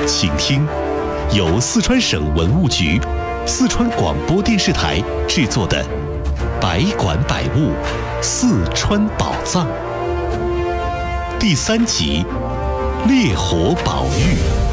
请听由四川省文物局、四川广播电视台制作的《百馆百物：四川宝藏》第3集《烈火宝玉》。